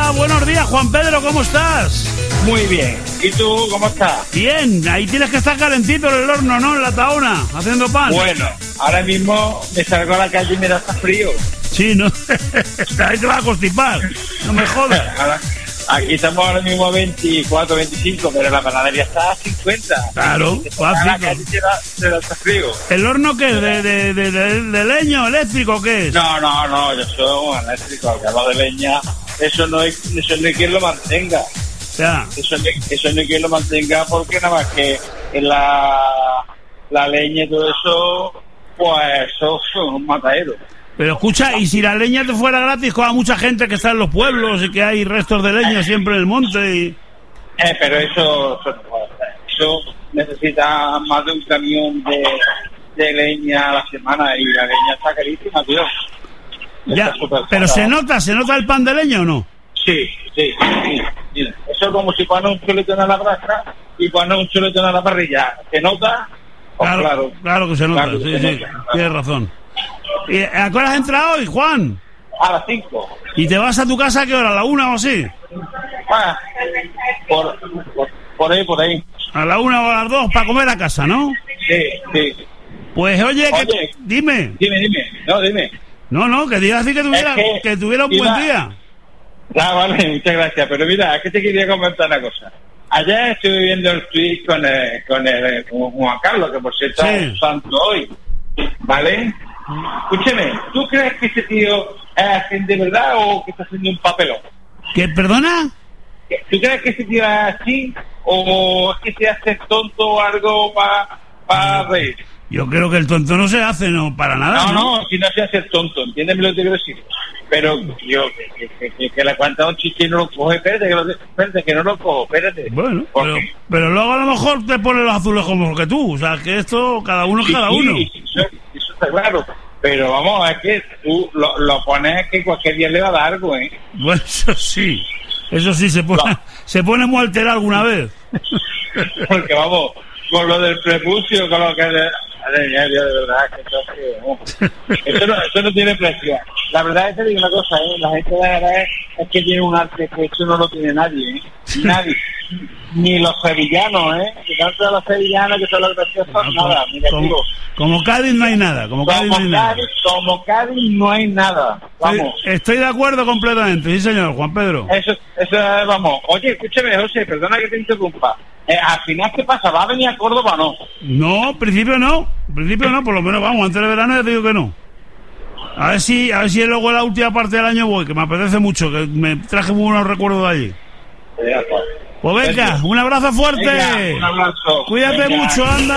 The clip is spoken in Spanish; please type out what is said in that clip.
Hola, buenos días, Juan Pedro, ¿cómo estás? Muy bien. ¿Y tú cómo estás? Bien, ahí tienes que estar calentito en el horno, ¿no? En la taona, haciendo pan. Bueno, ahora mismo me salgo a la calle y me da hasta frío. Sí, ¿no? Ahí te vas a constipar, no me jodas. Aquí estamos ahora mismo a 24, 25, pero la panadería está a 50. Claro, a la calle te da hasta frío. ¿El horno qué es? ¿De leño eléctrico o qué es? No, yo soy un eléctrico, que hablo de leña, eso no hay quien lo mantenga. Ya. Eso no hay quien lo mantenga porque nada más que en la leña y todo eso, pues eso es un matadero. Pero escucha, ¿y si la leña te fuera gratis, con mucha gente que está en los pueblos y que hay restos de leña siempre en el monte? Y... pero eso necesita más de un camión de leña a la semana y la leña está carísima, tío. Ya, pero ¿se nota el pan de leña o no? Sí. Mira, eso es como si pones un chuletón a la brasa y pones un chuletón a la parrilla. ¿Se nota? Pues claro que se nota, claro, sí, nota. Tienes razón. ¿Y a qué hora has entrado hoy, Juan? A las 5. ¿Y te vas a tu casa a qué hora? ¿A la 1 o así? Por ahí. ¿A la 1 o a las 2 para comer a casa, no? Sí. Pues oye, dime. Dime. No, que digas así que tuviera un buen día. Vale, muchas gracias. Pero mira, es que te quería comentar una cosa. Ayer estuve viendo el tweet con Juan Carlos, que por cierto es un santo hoy. ¿Vale? Escúcheme, ¿tú crees que ese tío es de verdad o que está haciendo un papelón? ¿Qué, perdona? ¿Tú crees que ese tío es así o es que se hace tonto o algo para reír? Yo creo que el tonto no se hace, no, para nada. No, si no se hace el tonto, entiéndeme lo que quiero decir. Pero yo, que le cuenta un chiste y no lo coge, espérate, que no lo cojo, espérate. Bueno, pero luego a lo mejor te pone los azulejos mejor que tú, o sea, que esto, cada uno es cada uno. Eso está claro, pero vamos, es que tú lo pones que cualquier día le va a dar algo, ¿eh? Bueno, eso sí, se pone muy alterado alguna vez. Porque vamos, con lo del prepucio, con lo que... de verdad, que eso no tiene precio. La verdad es que digo una cosa, la gente de verdad es que tiene un arte que eso no lo tiene nadie, nadie, ni los sevillanos, que tanto de los sevillanos que son los graciosos, nada, como Cádiz no hay nada, como Cádiz no hay nada, vamos. Estoy de acuerdo completamente, sí señor, Juan Pedro. Eso vamos. Oye, escúchame, José, perdona que te interrumpa. Al final, ¿qué pasa? ¿Va a venir a Córdoba o no? No, en principio no, por lo menos vamos, antes de verano ya te digo que no. A ver si luego en la última parte del año voy, que me apetece mucho, que me traje muy buenos recuerdos de allí. Pues venga, un abrazo fuerte. Venga, un abrazo. Cuídate mucho, anda.